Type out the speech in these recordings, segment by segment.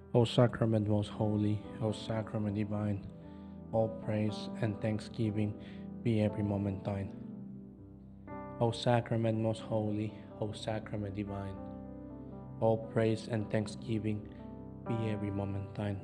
O Sacrament most holy, O Sacrament divine, all praise and thanksgiving be every moment thine. O Sacrament most holy, O Sacrament divine, all praise and thanksgiving be every moment thine.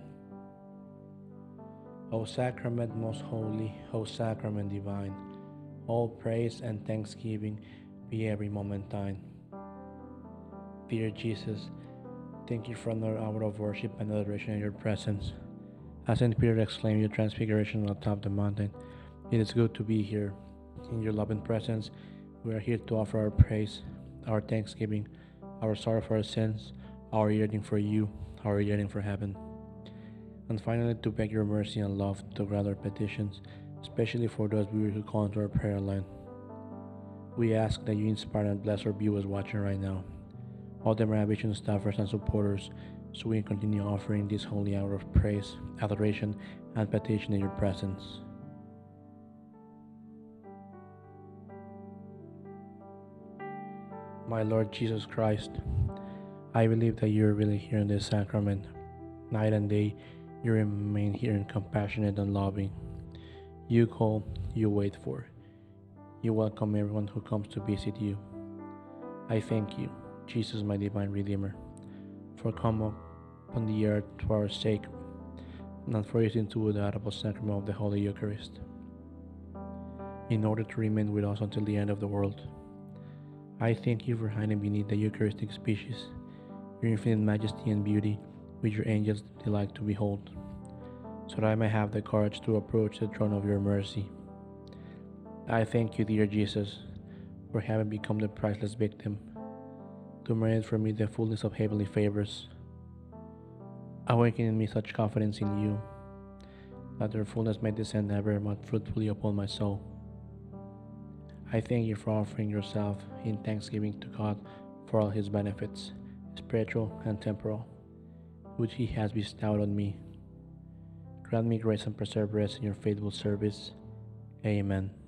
O Sacrament most holy, O Sacrament divine, all praise and thanksgiving be every moment thine. Dear Jesus, thank you for another hour of worship and adoration in your presence. As St. Peter exclaimed your transfiguration on the top of the mountain, it is good to be here. In your loving presence, we are here to offer our praise, our thanksgiving, our sorrow for our sins, our yearning for you, our yearning for heaven. And finally, to beg your mercy and love to grant our petitions, especially for those viewers who call into our prayer line. We ask that you inspire and bless our viewers watching right now, all the Maravision staffers and supporters, so we can continue offering this holy hour of praise, adoration, and petition in your presence. My Lord Jesus Christ, I believe that you are really here in this sacrament. Night and day, you remain here and compassionate and loving. You call, you wait for. You welcome everyone who comes to visit you. I thank you, Jesus, my divine Redeemer, for coming upon the earth for our sake, and for using to the adorable sacrament of the Holy Eucharist, in order to remain with us until the end of the world. I thank you for hiding beneath the Eucharistic species, your infinite majesty and beauty, which your angels delight to behold, so that I may have the courage to approach the throne of your mercy. I thank you, dear Jesus, for having become the priceless victim, to merit for me the fullness of heavenly favors. Awaken in me such confidence in you, that their fullness may descend ever more fruitfully upon my soul. I thank you for offering yourself in thanksgiving to God for all his benefits, spiritual and temporal, which he has bestowed on me. Grant me grace and perseverance in your faithful service. Amen.